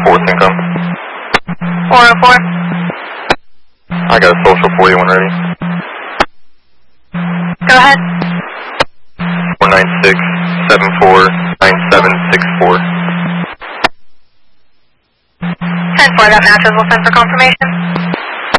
404's income. 404. I got a social for you when ready. Go ahead. 496-749764. 10-4, that matches. We'll send for confirmation.